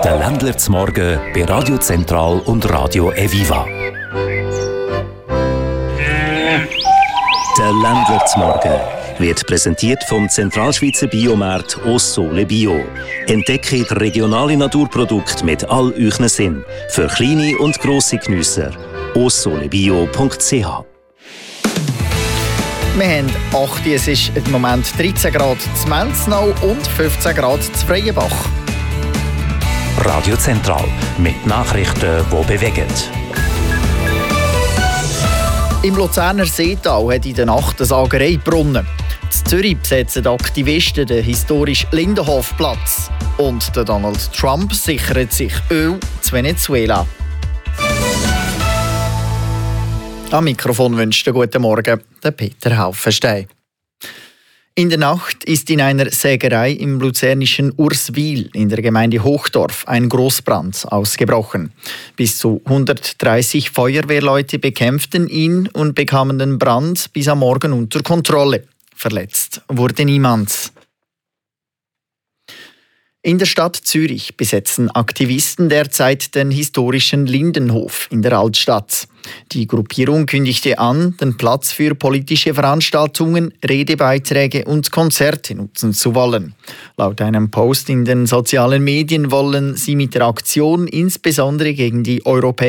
Der Ländler zum Morgen bei Radio Zentral und Radio Eviva. Der Ländler zum Morgen wird präsentiert vom Zentralschweizer Biomarkt Ossole Bio. Entdecke regionale Naturprodukte mit all euren Sinn. Für kleine und grosse Geniesser. ossolebio.ch. Wir haben 8, es ist im Moment 13 Grad zu Menznau und 15 Grad zu Freienbach. Radio Zentral mit Nachrichten, die bewegen. Im Luzerner Seetal hat in der Nacht eine Sagerei gebrannt. In Zürich besetzen Aktivisten den historischen Lindenhofplatz. Und der Donald Trump sichert sich Öl zu Venezuela. Am Mikrofon wünscht einen guten Morgen der Peter Haufenstein. In der Nacht ist in einer Sägerei im luzernischen Urswil in der Gemeinde Hochdorf ein Großbrand ausgebrochen. Bis zu 130 Feuerwehrleute bekämpften ihn und bekamen den Brand bis am Morgen unter Kontrolle. Verletzt wurde niemand. In der Stadt Zürich besetzen Aktivisten derzeit den historischen Lindenhof in der Altstadt. Die Gruppierung kündigte an, den Platz für politische Veranstaltungen, Redebeiträge und Konzerte nutzen zu wollen. Laut einem Post in den sozialen Medien wollen sie mit der Aktion insbesondere gegen die europäische